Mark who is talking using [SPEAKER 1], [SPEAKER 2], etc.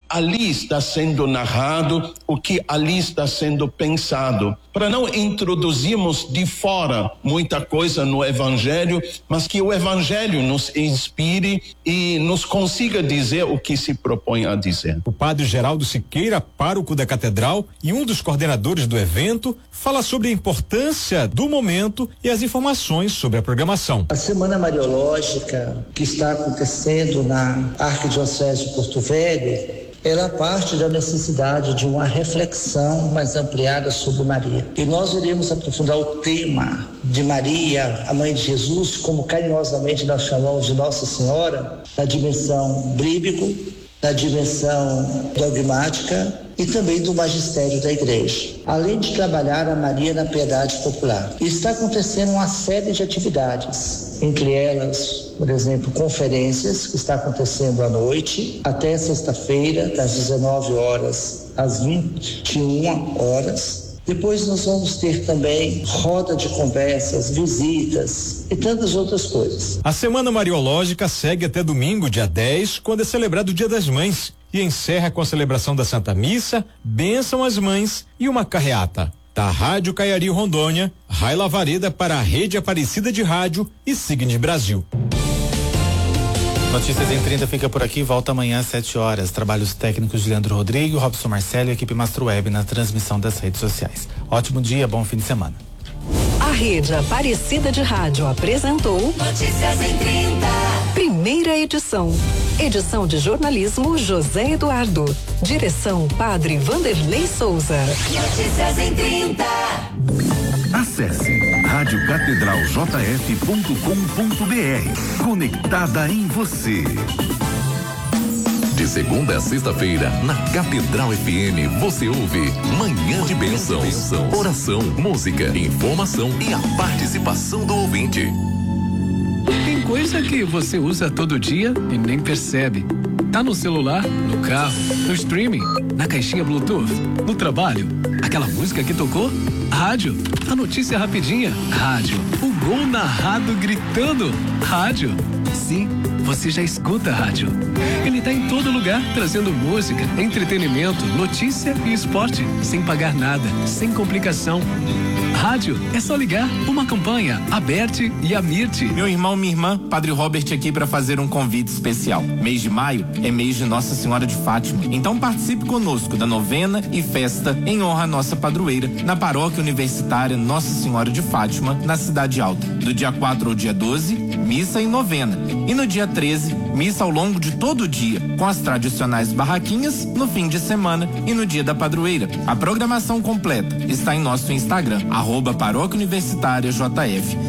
[SPEAKER 1] ali está sendo narrado, o que ali está sendo pensado, para não introduzirmos de fora muita coisa no Evangelho, mas que o Evangelho nos inspire e nos consiga dizer o que se propõe a dizer.
[SPEAKER 2] O padre Geraldo Siqueira, pároco da Catedral e um dos coordenadores do evento, fala sobre a importância do momento e as informações sobre a programação.
[SPEAKER 3] A Semana Mariológica que está acontecendo na Arquidiocese de Porto Velho, ela parte da necessidade de uma reflexão mais ampliada sobre Maria. E nós iremos aprofundar o tema de Maria, a mãe de Jesus, como carinhosamente nós chamamos de Nossa Senhora, na dimensão bíblico, na dimensão dogmática e também do magistério da igreja, além de trabalhar a Maria na piedade popular. E está acontecendo uma série de atividades, entre elas, por exemplo, conferências, que está acontecendo à noite, até sexta-feira, das 19 horas às 21 horas. Depois nós vamos ter também roda de conversas, visitas e tantas outras coisas.
[SPEAKER 2] A Semana Mariológica segue até domingo, dia 10, quando é celebrado o Dia das Mães, e encerra com a celebração da Santa Missa, bênção às mães e uma carreata. Da Rádio Caiari Rondônia, Raila Vareda para a Rede Aparecida de Rádio e Signes Brasil.
[SPEAKER 4] Notícias em 30 fica por aqui, volta amanhã às 7 horas. Trabalhos técnicos de Leandro Rodrigo, Robson Marcelo e a equipe Mastro Web na transmissão das redes sociais. Ótimo dia, bom fim de semana.
[SPEAKER 5] A Rede Aparecida de Rádio apresentou Notícias em 30. Primeira edição. Edição de jornalismo José Eduardo. Direção Padre Vanderlei Souza. Notícias em 30.
[SPEAKER 6] Acesse radiocatedraljf.com.br. Conectada em você. De segunda a sexta-feira, na Catedral FM, você ouve Manhã de Bênção, oração, música, informação e a participação do ouvinte.
[SPEAKER 7] Tem coisa que você usa todo dia e nem percebe. Tá no celular, no carro, no streaming, na caixinha Bluetooth, no trabalho. Aquela música que tocou? Rádio. A notícia rapidinha? Rádio. O gol narrado gritando? Rádio. Sim, você já escuta a rádio. Ele tá em todo lugar, trazendo música, entretenimento, notícia e esporte, sem pagar nada, sem complicação. Rádio, é só ligar. Uma campanha, Aberte e Amirte.
[SPEAKER 8] Meu irmão, minha irmã, Padre Robert aqui para fazer um convite especial. Mês de maio é mês de Nossa Senhora de Fátima. Então participe conosco da novena e festa em honra à nossa padroeira, na Paróquia Universitária Nossa Senhora de Fátima, na Cidade Alta. Do dia 4 ao dia 12, missa e novena. E no dia 13, missa ao longo de todo o dia, com as tradicionais barraquinhas no fim de semana e no dia da padroeira. A programação completa está em nosso Instagram, @Paróquia Universitária JF.